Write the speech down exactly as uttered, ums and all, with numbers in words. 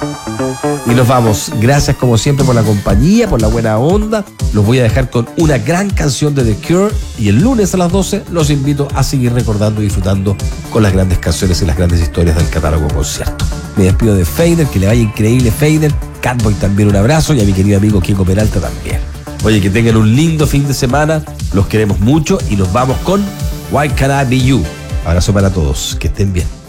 Y nos vamos. Gracias como siempre por la compañía, por la buena onda. Los voy a dejar con una gran canción de The Cure. Y el lunes a las doce los invito a seguir recordando y disfrutando con las grandes canciones y las grandes historias del catálogo concierto. Me despido de Fader, que le vaya increíble Fader. Catboy también un abrazo y a mi querido amigo Kiko Peralta también. Oye, que tengan un lindo fin de semana. Los queremos mucho y nos vamos con Why Can't I Be You. Abrazo para todos. Que estén bien.